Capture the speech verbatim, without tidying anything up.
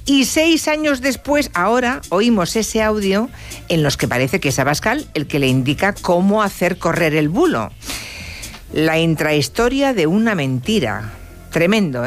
Y seis años después, ahora, oímos ese audio en los que parece que es Abascal el que le indica cómo hacer correr el bulo. La intrahistoria de una mentira. Tremendo, ¿eh?